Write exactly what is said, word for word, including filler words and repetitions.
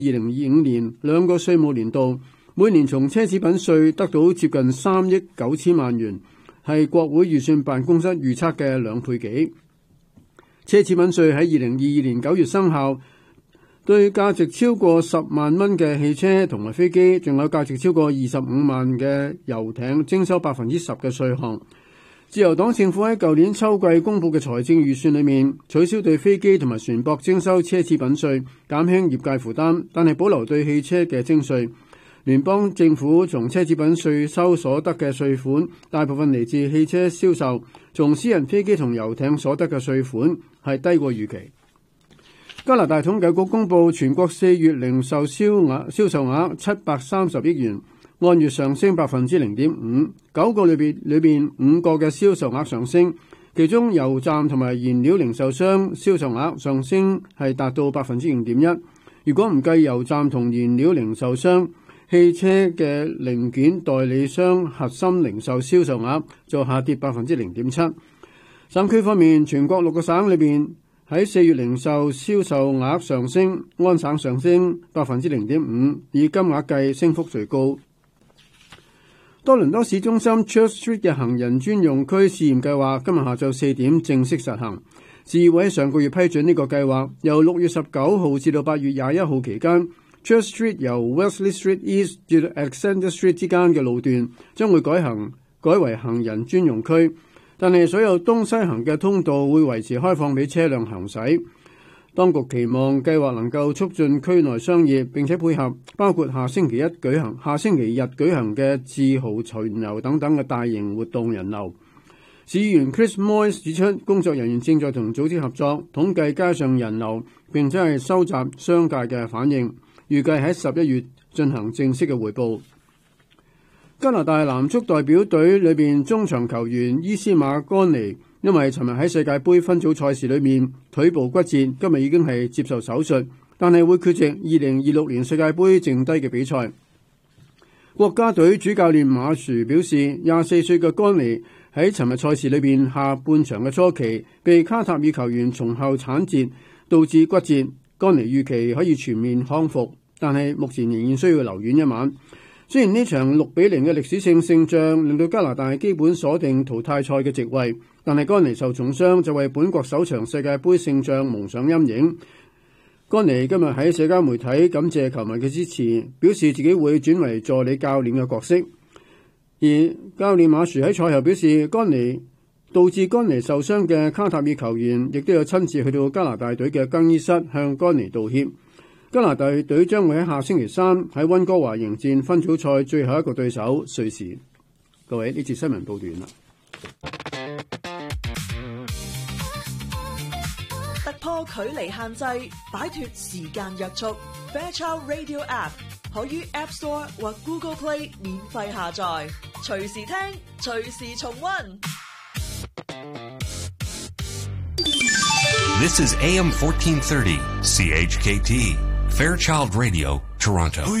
二零二五年兩個稅務年度，每年從奢侈品稅得到接近三億九千萬元，係國會預算辦公室預測嘅兩倍幾。奢侈品稅喺二零二二年九月生效，對價值超過十萬蚊嘅汽車同埋飛機，仲有價值超過二十五萬嘅遊艇徵收百分之十嘅稅項。自由黨政府喺舊年秋季公布嘅財政預算裏面，取消對飛機同埋船舶徵收奢侈品稅，減輕業界負擔，但係保留對汽車嘅徵稅。聯邦政府從奢侈品稅收所得嘅稅款，大部分嚟自汽車銷售，從私人飛機同遊艇所得嘅稅款係低過預期。加拿大統計局公布全國四月零售銷額銷售額七百三十億元，按月上升百分之零點五。九個裏邊裏邊五個嘅銷售額上升，其中油站同埋燃料零售商銷售額上升係達到百分之零點一。如果唔計油站同燃料零售商，汽車嘅零件代理商核心零售銷售額就下跌百分之零點七。省區方面，全國六個省裏邊喺四月零售銷售額上升，安省上升百分之零點五，以金額計升幅最高。多倫多市中心 Church Street 嘅行人專用區試驗計劃今日下晝四點正式實行。市議會喺上個月批准呢個計劃，由六月十九號至到八月廿一號期間，Church Street 由 Wesley Street East 至到 Alexander Street 之間嘅路段將會改行改為行人專用區，但係所有東西行嘅通道會維持開放俾車輛行駛。當局期望計劃能夠促進區內商業，並且配合包括下星期一舉行、下星期日舉行嘅自豪巡遊等等嘅大型活動人流。市議員 Chris Moyes 指出，工作人員正在同組織合作，統計街上人流，並且係收集商界嘅反應。預計喺十一月進行正式嘅匯報。加拿大男足代表隊裏邊中場球員伊斯馬干尼，因為尋日喺世界盃分組賽事裏面腿部骨折，今日已經係接受手術，但係會缺席二零二六年世界盃剩低嘅比賽。國家隊主教練馬殊表示，廿四歲嘅干尼喺尋日賽事裏邊下半場嘅初期被卡塔爾球員從後鏟截，導致骨折。干尼預期可以全面康復，但係目前仍然需要留院一晚。雖然呢場六比零嘅歷史性勝仗令到加拿大基本鎖定淘汰賽嘅席位，但係干尼受重傷就為本國首場世界盃勝仗蒙上陰影。干尼今日喺社交媒體感謝球迷嘅支持，表示自己會轉為助理教練嘅角色。而教練馬殊喺賽後表示，干尼導致干尼受傷嘅卡塔爾球員亦都有親自去到加拿大隊嘅更衣室向干尼道歉。加拿大隊將會喺下星期三喺溫哥華迎戰分組賽最後一個對手瑞士。各位，呢次新聞報道完啦。 突破距離限制，擺脫時間約束。Fairchild Radio App 可於 App Store 或 Google Play 免費下載，隨時聽，隨時重溫。 This is A M fourteen thirty C H K T Fairchild Radio, Toronto.